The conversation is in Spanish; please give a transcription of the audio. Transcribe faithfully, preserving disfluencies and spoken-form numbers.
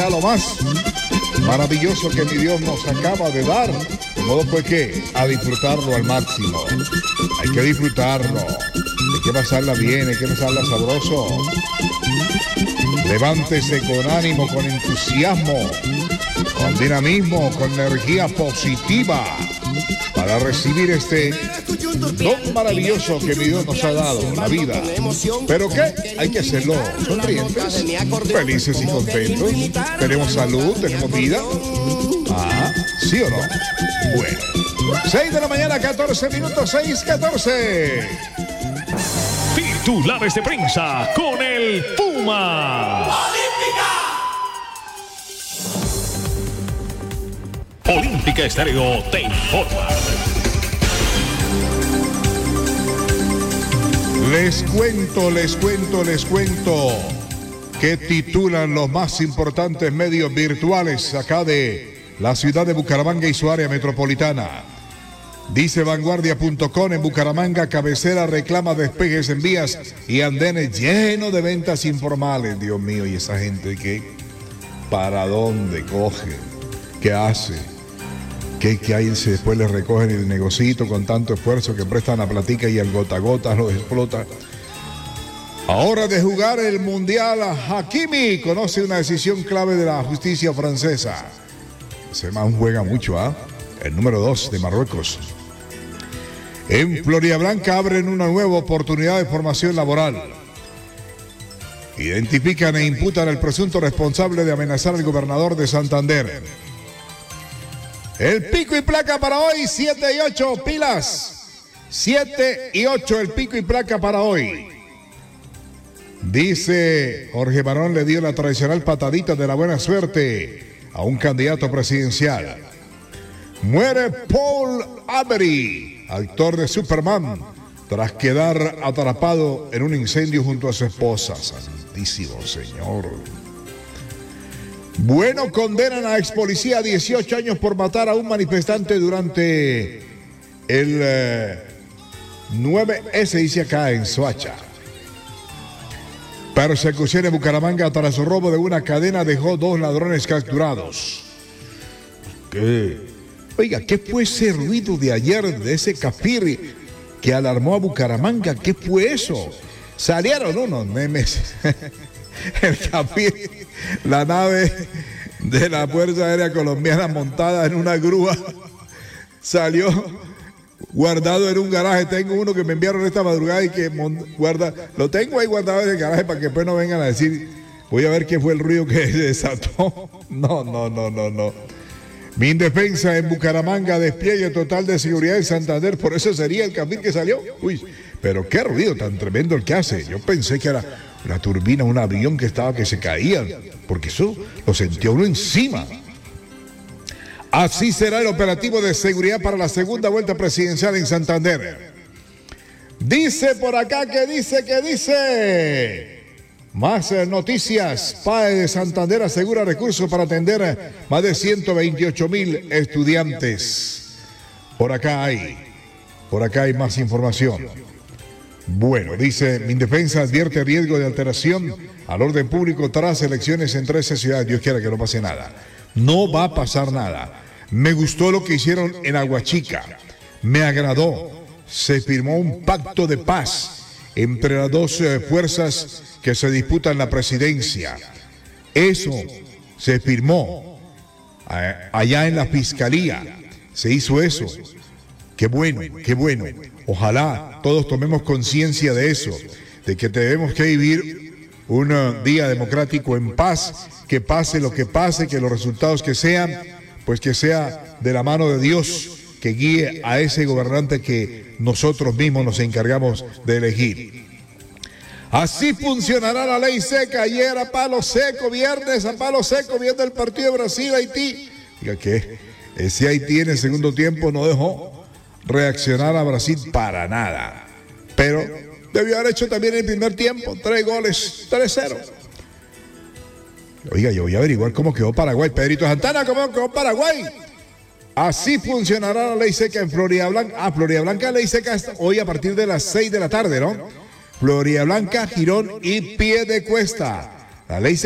regalo más maravilloso que mi Dios nos acaba de dar. De modo pues que a disfrutarlo al máximo. Hay que disfrutarlo. Hay que pasarla bien, hay que pasarla sabroso. Levántese con ánimo, con entusiasmo, con dinamismo, con energía positiva para recibir este don maravilloso que mi Dios nos ha dado, la vida. ¿Pero qué? Hay que hacerlo sonrientes, felices y contentos. Tenemos salud, tenemos vida. Ah, ¿sí o no? Bueno, seis de la mañana, catorce minutos, seis catorce. Titulares de prensa con el Puma. Olímpica. Olímpica Estéreo te informa. Les cuento, les cuento, les cuento que titulan los más importantes medios virtuales acá de la ciudad de Bucaramanga y su área metropolitana. Dice vanguardia punto com: en Bucaramanga, cabecera reclama despejes en vías y andenes llenos de ventas informales. Dios mío, ¿y esa gente qué? ¿Para dónde coge? ¿Qué hace? ¿Qué, qué hay? Si después les recogen el negocito con tanto esfuerzo que prestan la platica y el gota a gota los explota. Ahora de jugar el Mundial, Hakimi conoce una decisión clave de la justicia francesa. Ese man juega mucho, ¿ah? ¿eh? El número dos de Marruecos. En Floridablanca abren una nueva oportunidad de formación laboral. Identifican e imputan al presunto responsable de amenazar al gobernador de Santander. El pico y placa para hoy, siete y ocho, pilas. siete y ocho, el pico y placa para hoy. Dice Jorge Barón le dio la tradicional patadita de la buena suerte a un candidato presidencial. Muere Paul Avery, actor de Superman, tras quedar atrapado en un incendio junto a su esposa. Santísimo Señor. Bueno, condenan a ex policía a dieciocho años por matar a un manifestante durante el eh, nueve ese, dice acá en Soacha. Persecución en Bucaramanga tras el robo de una cadena dejó dos ladrones capturados. ¿Qué? Oiga, ¿qué fue ese ruido de ayer de ese cafir que alarmó a Bucaramanga? ¿Qué fue eso? Salieron unos memes. El cafir, la nave de la Fuerza Aérea Colombiana montada en una grúa, salió guardado en un garaje. Tengo uno que me enviaron esta madrugada y que guarda, lo tengo ahí guardado en el garaje para que después no vengan a decir, voy a ver qué fue el ruido que desató. No, no, no, no, no. Mi indefensa en Bucaramanga, despliegue total de seguridad en Santander, por eso sería el cafir que salió. Uy, pero qué ruido tan tremendo el que hace. Yo pensé que era una turbina, un avión que estaba que se caía, porque eso lo sentía uno encima. Así será el operativo de seguridad para la segunda vuelta presidencial en Santander. Dice por acá que dice que dice... Más eh, noticias. P A E de Santander asegura recursos para atender a más de ciento veintiocho mil estudiantes. Por acá hay, por acá hay más información. Bueno, dice, mi indefensa advierte riesgo de alteración al orden público tras elecciones en trece ciudades. Dios quiera que no pase nada. No va a pasar nada. Me gustó lo que hicieron en Aguachica. Me agradó. Se firmó un pacto de paz entre las dos eh, fuerzas que se disputan la presidencia. Eso se firmó allá en la fiscalía. Se hizo eso. Qué bueno, qué bueno. Ojalá todos tomemos conciencia de eso, de que tenemos que vivir un día democrático en paz, que pase lo que pase, que los resultados que sean, pues que sea de la mano de Dios, que guíe a ese gobernante que nosotros mismos nos encargamos de elegir. Así funcionará la ley seca. Ayer a palo seco, viernes a palo seco, viendo el partido de Brasil-Haití. Diga que ese Haití en el segundo tiempo no dejó reaccionar a Brasil para nada. Pero debió haber hecho también en el primer tiempo, tres goles, tres cero. Oiga, yo voy a averiguar cómo quedó Paraguay. Pedrito Santana, ¿cómo quedó Paraguay? Así funcionará la ley seca en Floridablanca. Ah, Floridablanca, ley seca hoy a partir de las seis de la tarde, ¿no? Floridablanca, Girón y Piedecuesta. La ley